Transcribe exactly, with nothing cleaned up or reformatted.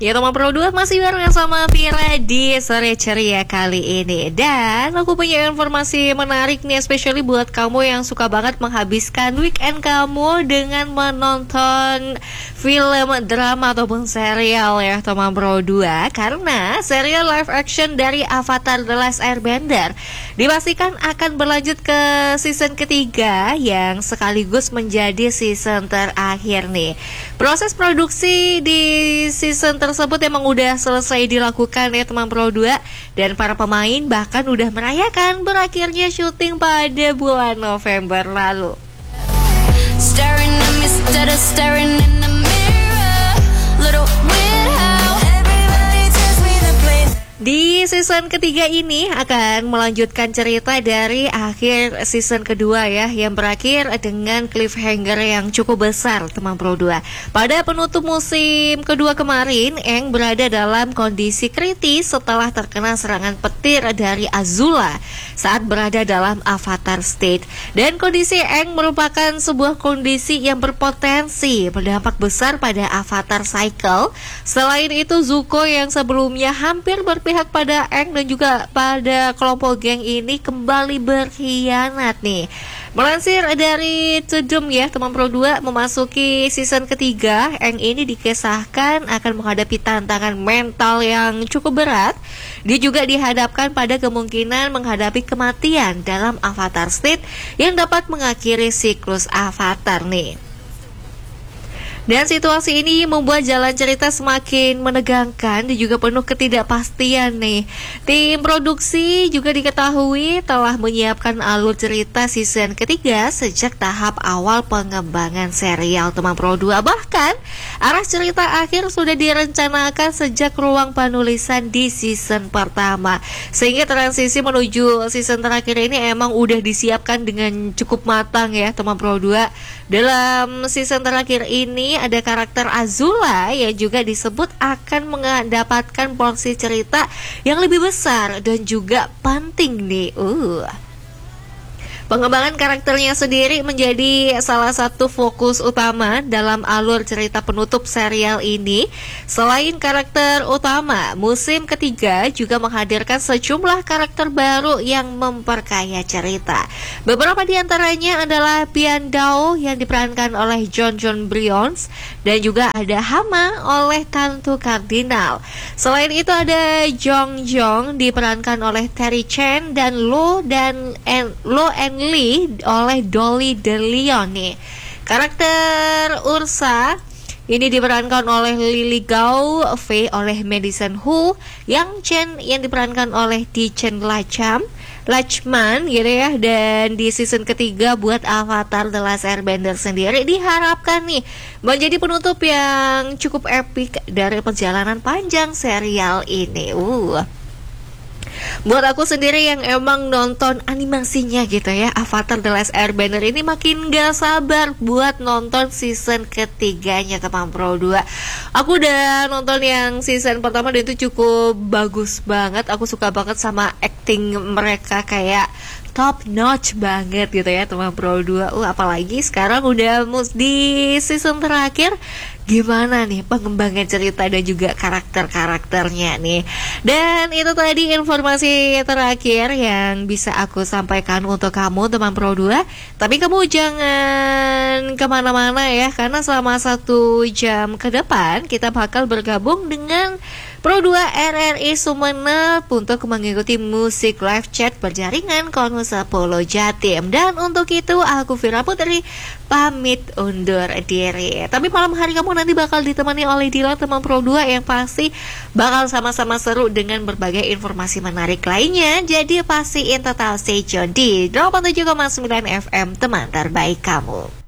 Ya teman Pro dua masih bareng sama Vira di sore ceria kali ini. Dan aku punya informasi menarik nih, especially buat kamu yang suka banget menghabiskan weekend kamu dengan menonton film, drama ataupun serial ya teman Pro dua. Karena serial live action dari Avatar The Last Airbender dipastikan akan berlanjut ke season ketiga yang sekaligus menjadi season terakhir nih. Proses produksi di season tersebut emang udah selesai dilakukan ya teman Pro dua, dan para pemain bahkan udah merayakan berakhirnya syuting pada bulan November lalu. Di season ketiga ini akan melanjutkan cerita dari akhir season kedua ya, yang berakhir dengan cliffhanger yang cukup besar teman Pro dua. Pada penutup musim kedua kemarin, Aang berada dalam kondisi kritis setelah terkena serangan petir dari Azula saat berada dalam Avatar State. Dan kondisi Aang merupakan sebuah kondisi yang berpotensi berdampak besar pada Avatar Cycle. Selain itu, Zuko yang sebelumnya hampir berpihak pihak pada Aang dan juga pada kelompok geng ini kembali berkhianat nih. Melansir dari Tudum ya teman Pro dua, memasuki season ketiga, Aang ini dikisahkan akan menghadapi tantangan mental yang cukup berat. Dia juga dihadapkan pada kemungkinan menghadapi kematian dalam Avatar State yang dapat mengakhiri siklus Avatar nih. Dan situasi ini membuat jalan cerita semakin menegangkan dan juga penuh ketidakpastian nih. Tim produksi juga diketahui telah menyiapkan alur cerita season ketiga sejak tahap awal pengembangan serial teman Pro dua. Bahkan arah cerita akhir sudah direncanakan sejak ruang penulisan di season pertama, sehingga transisi menuju season terakhir ini emang udah disiapkan dengan cukup matang ya teman Pro dua. Dalam season terakhir ini ada karakter Azula yang juga disebut akan mendapatkan porsi cerita yang lebih besar dan juga penting nih. Uh. Pengembangan karakternya sendiri menjadi salah satu fokus utama dalam alur cerita penutup serial ini. Selain karakter utama, musim ketiga juga menghadirkan sejumlah karakter baru yang memperkaya cerita. Beberapa di antaranya adalah Pian Dao yang diperankan oleh Jon Jon Brions, dan juga ada Hama oleh Tantu Cardinal. Selain itu ada Jong Jong diperankan oleh Terry Chen, dan Lo dan en, Lo and Lee oleh Dolly De Leon nih. Karakter Ursa ini diperankan oleh Lily Gao, Fei oleh Madison Hu, Yang Chen yang diperankan oleh Di Chen Lacham Lachman gitu ya. Dan di season ketiga buat Avatar The Last Airbender sendiri diharapkan nih menjadi penutup yang cukup epik dari perjalanan panjang serial ini. Uh. Buat aku sendiri yang emang nonton animasinya gitu ya, Avatar The Last Airbender ini makin gak sabar buat nonton season ketiganya teman Pro dua. Aku udah nonton yang season pertama dan itu cukup bagus banget. Aku suka banget sama acting mereka, kayak top notch banget gitu ya teman Pro dua. Uh, apalagi sekarang udah di season terakhir, gimana nih pengembangan cerita dan juga karakter-karakternya nih. Dan itu tadi informasi terakhir yang bisa aku sampaikan untuk kamu teman Pro dua. Tapi kamu jangan kemana-mana ya, karena selama satu jam ke depan kita bakal bergabung dengan Pro dua R R I Sumenep untuk mengikuti musik live chat berjaringan Konus Polo Jatim. Dan untuk itu aku Vira Putri pamit undur diri. Tapi malam hari kamu nanti bakal ditemani oleh Dila teman Pro dua yang pasti bakal sama-sama seru dengan berbagai informasi menarik lainnya. Jadi pastiin tetap stay tune di delapan puluh tujuh koma sembilan F M teman terbaik kamu.